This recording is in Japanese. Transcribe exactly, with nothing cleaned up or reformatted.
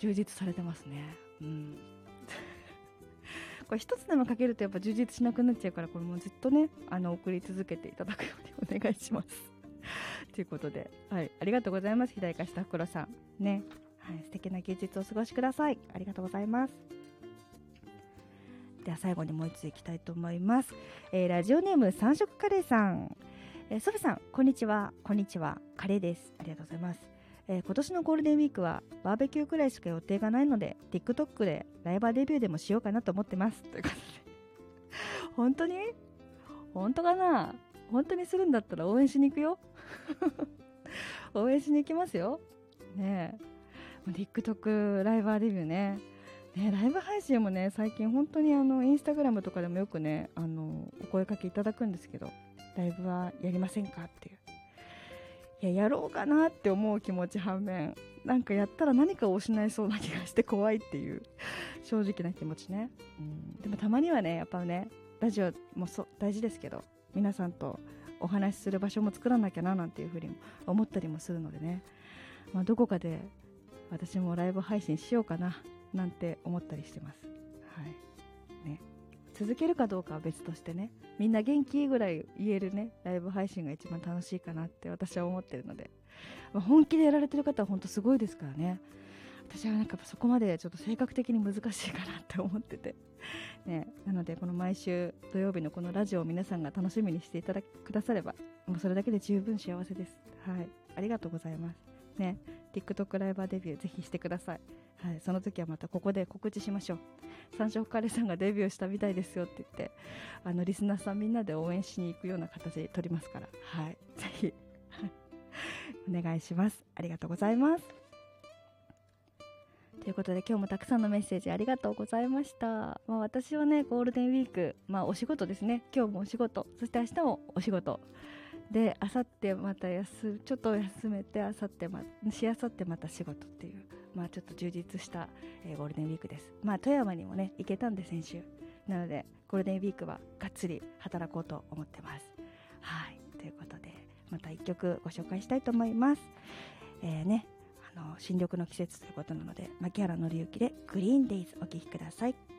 充実されてますね。うんこれ一つでもかけるとやっぱ充実しなくなっちゃうから、これもうずっとねあの送り続けていただくようにお願いしますということで、はい、ありがとうございます。左か下袋さんね、はい、素敵な休日をお過ごしください。ありがとうございます。では最後にもう一ついきたいと思います。えー、ラジオネーム三色カレーさん、えー、ソフさんこんにちは。こんにちは、カレーです。ありがとうございます。えー、今年のゴールデンウィークはバーベキューくらいしか予定がないので TikTok でライバーデビューでもしようかなと思ってますということで本当に本当かな。本当にするんだったら応援しに行くよ応援しに行きますよね。え TikTok ライバーデビューね。ね、ライブ配信もね最近本当にあのインスタグラムとかでもよくねあのお声かけいただくんですけど、ライブはやりませんかっていう、いややろうかなって思う気持ち反面、なんかやったら何かを失いそうな気がして怖いっていう正直な気持ちね。うん、でもたまにはねやっぱねラジオもそ大事ですけど、皆さんとお話しする場所も作らなきゃななんていうふうに思ったりもするのでね、まあ、どこかで私もライブ配信しようかななんて思ったりしてます。はいね、続けるかどうかは別としてね、みんな元気ぐらい言えるねライブ配信が一番楽しいかなって私は思ってるので、まあ、本気でやられてる方は本当すごいですからね。私はなんかそこまでちょっと性格的に難しいかなって思ってて、ね、なのでこの毎週土曜日のこのラジオを皆さんが楽しみにしていただくださればもうそれだけで十分幸せです。はい、ありがとうございますね。 TikTok ライバーデビューぜひしてください。はい、その時はまたここで告知しましょう。三色カレーさんがデビューしたみたいですよって言って、あのリスナーさんみんなで応援しに行くような形で撮りますから、はい、ぜひお願いします。ありがとうございます。ということで今日もたくさんのメッセージありがとうございました。まあ、私はねゴールデンウィーク、まあ、お仕事ですね。今日もお仕事、そして明日もお仕事で、あさってまた休ちょっと休めて、あさってましあさってまた仕事っていう、まあ、ちょっと充実した、えー、ゴールデンウィークです。まあ、富山にもね行けたんで先週なのでゴールデンウィークはがっつり働こうと思ってます。はい、ということでまたいっきょくご紹介したいと思います。えーねあの新緑の季節ということなので牧原紀之でグリーンデイズお聴きください。